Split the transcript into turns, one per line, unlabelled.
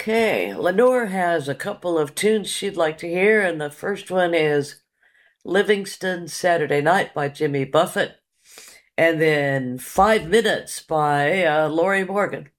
Okay, Lenore has a couple of tunes she'd like to hear, and the first one is Livingston Saturday Night by Jimmy Buffett, and then 5 Minutes by Lori Morgan.